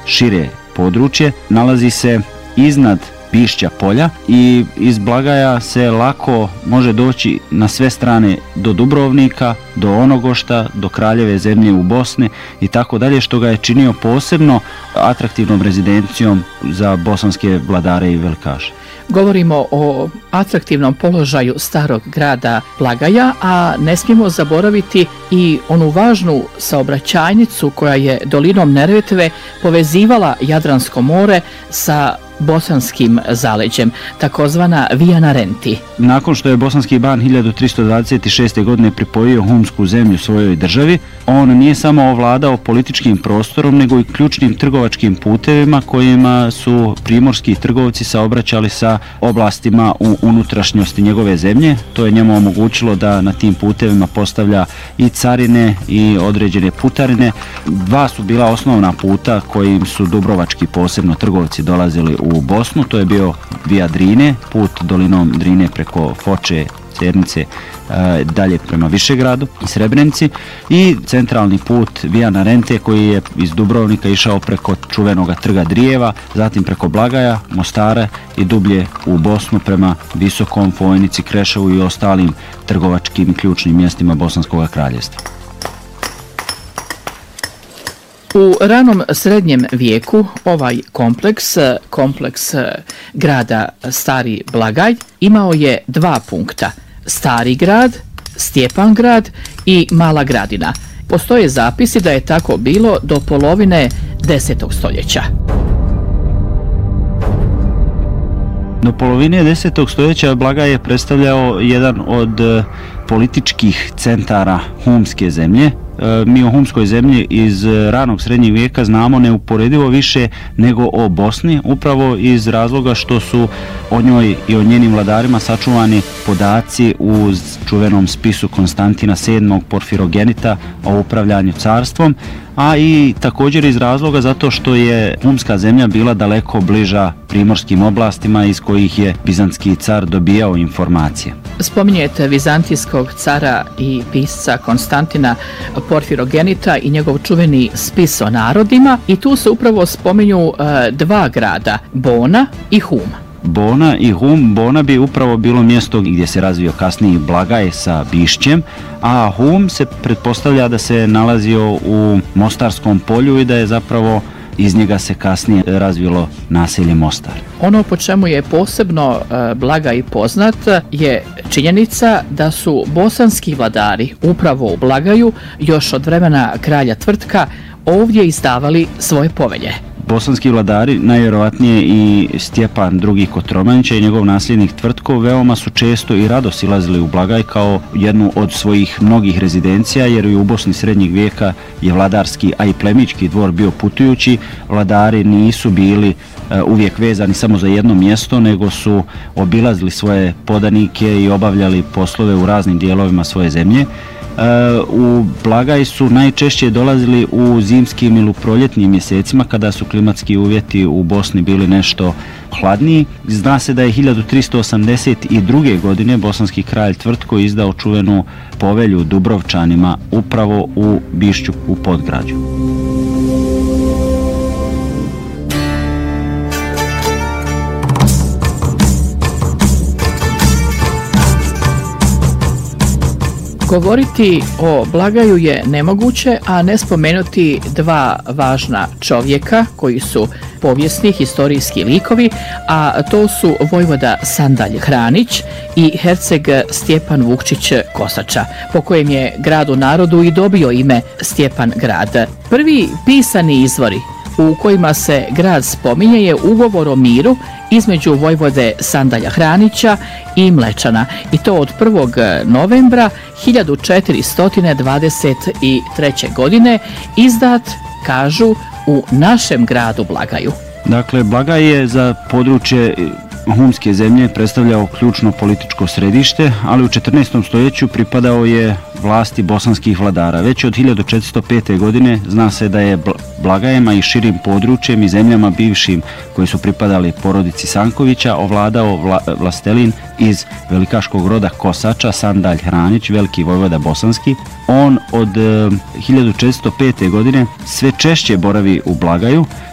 šire područje, nalazi se iznad Bišća polja i iz Blagaja se lako može doći na sve strane do Dubrovnika, do Onogošta, do Kraljeve zemlje u Bosni i tako dalje, što ga je činio posebno atraktivnom rezidencijom za bosanske vladare i velikaše. Govorimo o atraktivnom položaju starog grada Blagaja, a ne smijemo zaboraviti i onu važnu saobraćajnicu koja je dolinom Neretve povezivala Jadransko more sa bosanskim zaleđem, takozvana Via Narenti. Nakon što je bosanski ban 1326. godine pripojio humsku zemlju svojoj državi, on nije samo ovladao političkim prostorom, nego i ključnim trgovačkim putevima kojima su primorski trgovci saobraćali sa oblastima u unutrašnjosti njegove zemlje. To je njemu omogućilo da na tim putevima postavlja i carine i određene putarine. Dva su bila osnovna puta kojim su dubrovački posebno trgovci dolazili u Bosnu. To je bio Via Drine, put dolinom Drine preko Foče, Cernice, dalje prema Višegradu i Srebrenici, i centralni put Via Narente koji je iz Dubrovnika išao preko čuvenog trga Drijeva, zatim preko Blagaja, Mostara i dublje u Bosnu prema Visokom, Fojnici, Kreševu i ostalim trgovačkim i ključnim mjestima Bosanskog kraljevstva. U ranom srednjem vijeku ovaj kompleks grada Stari Blagaj imao je dva punkta: Stari grad, Stjepangrad i Mala Gradina. Postoje zapisi da je tako bilo do polovine 10. stoljeća. Do polovine 10. stoljeća Blagaj je predstavljao jedan od političkih centara humske zemlje. Mi o humskoj zemlji iz ranog srednjeg vijeka znamo neuporedivo više nego o Bosni, upravo iz razloga što su o njoj i o njenim vladarima sačuvani podaci u čuvenom spisu Konstantina VII. Porfirogenita o upravljanju carstvom, a i također iz razloga zato što je humska zemlja bila daleko bliža primorskim oblastima iz kojih je bizantski car dobijao informacije. Spominjete vizantijskog cara i pisca Konstantina Porfirogenita i njegov čuveni spis o narodima, i tu se upravo spominju dva grada, Bona i Hum. Bona i Hum. Bona bi upravo bilo mjesto gdje se razvio kasniji Blagaj sa Bišćem, a Hum se pretpostavlja da se nalazio u Mostarskom polju i da je zapravo iz njega se kasnije razvilo naselje Mostar. Ono po čemu je posebno Blagaj poznat je činjenica da su bosanski vladari upravo u Blagaju još od vremena kralja Tvrtka ovdje izdavali svoje povelje. Bosanski vladari, najvjerovatnije i Stjepan II. Kotromanić i njegov nasljednik Tvrtko, veoma su često i rado silazili u Blagaj kao jednu od svojih mnogih rezidencija, jer i u Bosni srednjeg vijeka je vladarski, a i plemićki dvor bio putujući. Vladari nisu bili uvijek vezani samo za jedno mjesto, nego su obilazili svoje podanike i obavljali poslove u raznim dijelovima svoje zemlje. U Blagaj su najčešće dolazili u zimskim ili u proljetnim mjesecima kada su klimatski uvjeti u Bosni bili nešto hladniji. Zna se da je 1382. godine bosanski kralj Tvrtko izdao čuvenu povelju Dubrovčanima upravo u Bišću u Podgrađu. Govoriti o Blagaju je nemoguće, a ne spomenuti dva važna čovjeka koji su povijesni, historijski likovi, a to su vojvoda Sandalj Hranić i herceg Stjepan Vukčić Kosača, po kojem je grad u narodu i dobio ime Stjepan grad. Prvi pisani izvori u kojima se grad spominje je ugovor o miru između vojvode Sandalja Hranića i Mlečana, i to od 1. novembra 1423. godine, izdat, kažu, u našem gradu Blagaju. Dakle, Blagaj je za područje humske zemlje predstavljao ključno političko središte, ali u 14. stoljeću pripadao je vlasti bosanskih vladara. Već od 1405. godine zna se da je Blagajema i širim područjem i zemljama bivšim koji su pripadali porodici Sankovića ovladao vlastelin iz velikaškog roda Kosača, Sandalj Hranić, veliki vojvoda bosanski. On od 1405. godine sve češće boravi u Blagaju